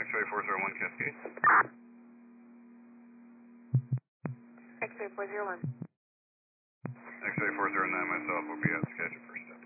X-ray 401 Cascade. X-ray 401. X-ray 409, myself will be at schedule for step.